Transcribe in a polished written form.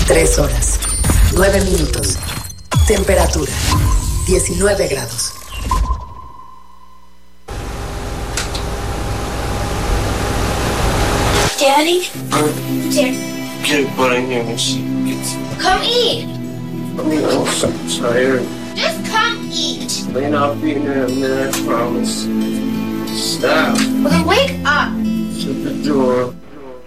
3 horas, 9 minutos. Temperatura, 19 grados. Daddy? Get put in here when she gets. Come eat. I'm so tired. Just come eat. Lane, I'll be in there in a minute, I promise. Stop. Well, then wake up. Shut the door.